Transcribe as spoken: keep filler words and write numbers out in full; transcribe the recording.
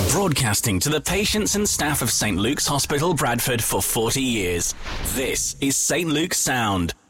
Broadcasting to the patients and staff of Saint Luke's Hospital, Bradford for forty years. This is Saint Luke's Sound.